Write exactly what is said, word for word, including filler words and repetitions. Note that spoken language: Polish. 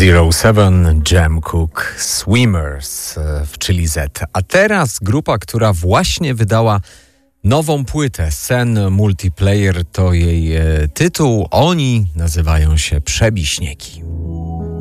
zero seven Jam Cook Swimmers, czyli Z. A teraz grupa, która właśnie wydała nową płytę. Sen Multiplayer to jej tytuł. Oni nazywają się Przebiśniegi.